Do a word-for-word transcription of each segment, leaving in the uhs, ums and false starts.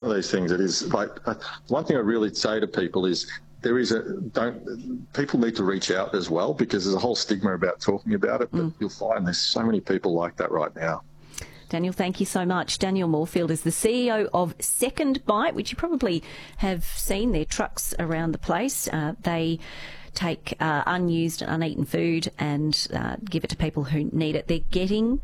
of these things, it is like uh, one thing I really say to people is there is a don't people need to reach out as well, because there's a whole stigma about talking about it. But mm. you'll find there's so many people like that right now. Daniel, thank you so much. Daniel Moorfield is the C E O of Second Bite, which you probably have seen their trucks around the place. Uh, they take uh, unused, uneaten food and uh, give it to people who need it. They're getting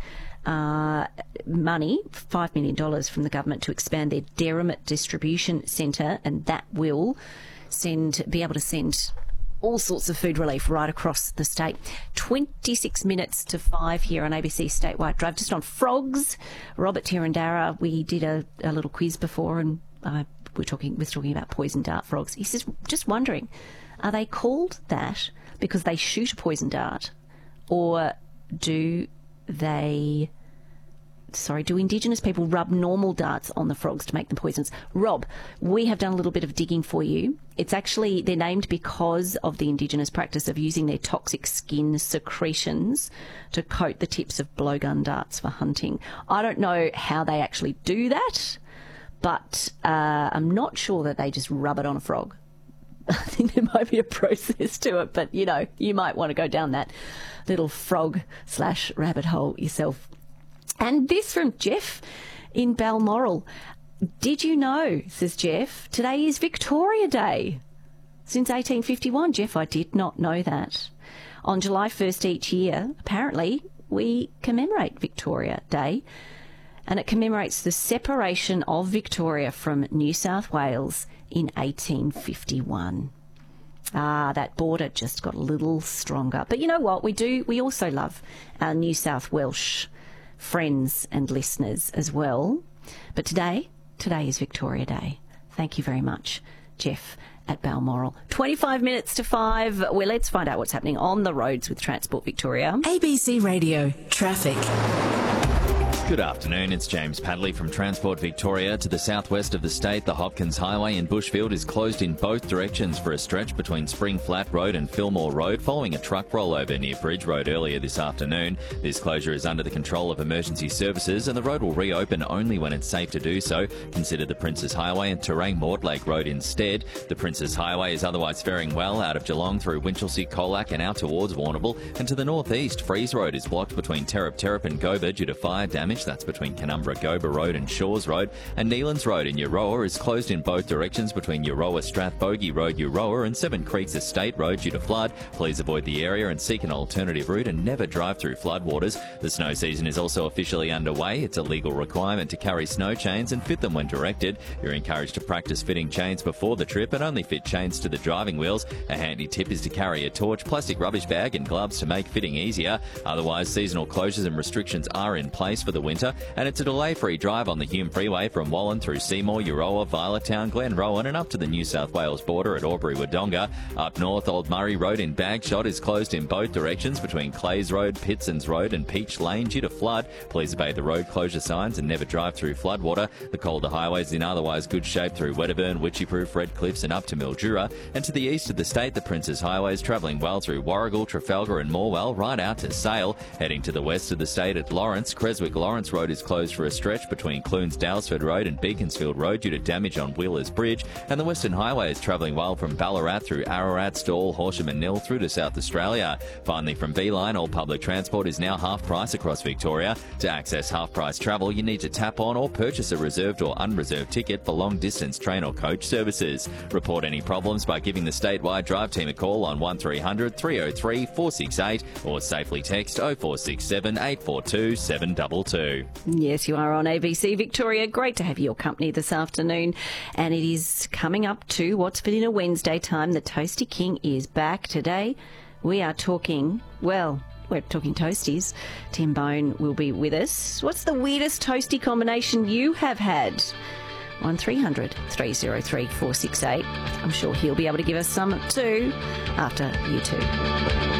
uh, money, five million dollars from the government to expand their Derrimut distribution centre, and that will send be able to send all sorts of food relief right across the state. twenty-six minutes to five here on A B C Statewide Drive. Just on frogs, Robert Tirandara, we did a, a little quiz before, and uh, we're talking, was talking about poison dart frogs. He says, just wondering, are they called that because they shoot a poison dart, or do they... Sorry, do Indigenous people rub normal darts on the frogs to make them poisonous? Rob, we have done a little bit of digging for you. It's actually, they're named because of the Indigenous practice of using their toxic skin secretions to coat the tips of blowgun darts for hunting. I don't know how they actually do that, but uh, I'm not sure that they just rub it on a frog. I think there might be a process to it, but, you know, you might want to go down that little frog slash rabbit hole yourself. And this from Jeff in Balmoral. Did you know, says Jeff, today is Victoria Day. Since eighteen fifty-one, Jeff, I did not know that. On July first each year, apparently, we commemorate Victoria Day, and it commemorates the separation of Victoria from New South Wales in eighteen fifty-one. Ah, that border just got a little stronger. But you know what? We do, we also love our New South Welsh friends and listeners as well. But today, today is Victoria Day. Thank you very much, Jeff at Balmoral. twenty-five minutes to five. Well, let's find out what's happening on the roads with Transport Victoria. A B C Radio Traffic. Good afternoon, it's James Padley from Transport Victoria. To the southwest of the state, the Hopkins Highway in Bushfield is closed in both directions for a stretch between Spring Flat Road and Fillmore Road following a truck rollover near Bridge Road earlier this afternoon. This closure is under the control of emergency services and the road will reopen only when it's safe to do so. Consider the Princes Highway and Terang Mortlake Road instead. The Princes Highway is otherwise faring well out of Geelong through Winchelsea, Colac and out towards Warrnambool. And to the northeast, Freeze Road is blocked between Terrap Terrap and Goba due to fire damage. That's between Canumbra Goba Road and Shores Road. And Neelands Road in Euroa is closed in both directions between Euroa Strathbogie Road Euroa and Seven Creeks Estate Road due to flood. Please avoid the area and seek an alternative route and never drive through floodwaters. The snow season is also officially underway. It's a legal requirement to carry snow chains and fit them when directed. You're encouraged to practice fitting chains before the trip and only fit chains to the driving wheels. A handy tip is to carry a torch, plastic rubbish bag and gloves to make fitting easier. Otherwise, seasonal closures and restrictions are in place for the winter. And it's a delay-free drive on the Hume Freeway from Wallan through Seymour, Euroa, Violetown, Glenrowan and up to the New South Wales border at Albury-Wodonga. Up north, Old Murray Road in Bagshot is closed in both directions between Clays Road, Pitsons Road and Peach Lane due to flood. Please obey the road closure signs and never drive through floodwater. The Calder Highway is in otherwise good shape through Wedderburn, Witchyproof, Redcliffs and up to Mildura. And to the east of the state, the Princes Highway is travelling well through Warragul, Trafalgar and Morwell right out to Sale. Heading to the west of the state at Lawrence, Creswick-Lawrence Road is closed for a stretch between Clunes Dalesford Road and Beaconsfield Road due to damage on Wheelers Bridge, and the Western Highway is travelling well from Ballarat through Ararat, Stawell, Horsham and Nil through to South Australia. Finally, from B-Line, all public transport is now half price across Victoria. To access half price travel, you need to tap on or purchase a reserved or unreserved ticket for long distance train or coach services. Report any problems by giving the statewide drive team a call on one three hundred, three oh three, four six eight or safely text oh four six seven, eight four two, seven two two. Yes, you are on A B C Victoria. Great to have your company this afternoon. And it is coming up to what's for dinner Wednesday time. The Toasty King is back today. We are talking, well, we're talking toasties. Tim Bone will be with us. What's the weirdest toasty combination you have had? one three hundred, three oh three, four six eight. I'm sure he'll be able to give us some too after you two.